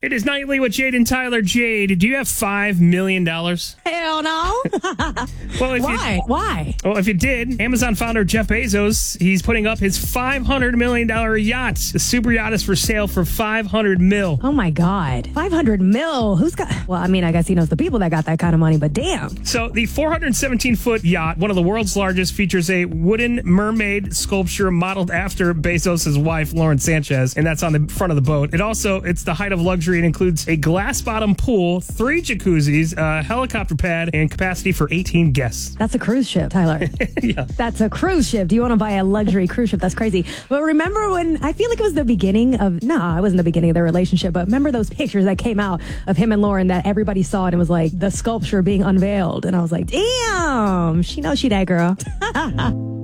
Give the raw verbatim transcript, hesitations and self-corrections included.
It is Nightly with Jade and Tyler. Jade, do you have five million dollars? Hell no. Well, if Why? You, Why? well, if you did, Amazon founder Jeff Bezos, he's putting up his five hundred million dollars yacht. The super yacht is for sale for five hundred mil. Oh, my God. five hundred mil. Who's got... Well, I mean, I guess he knows the people that got that kind of money, but damn. So the four hundred seventeen foot yacht, one of the world's largest, features a wooden mermaid sculpture modeled after Bezos' wife, Lauren Sanchez, and that's on the front of the boat. It also, it's the height of luxury. It includes a glass bottom pool, three jacuzzis, a helicopter pad, and capacity for eighteen guests. That's a cruise ship, Tyler. Yeah. That's a cruise ship. Do you want to buy a luxury cruise ship? That's crazy. But remember when, I feel like it was the beginning of, no, it wasn't the beginning of their relationship, but remember those pictures that came out of him and Lauren that everybody saw, and it was like the sculpture being unveiled. And I was like, damn, she knows she that girl.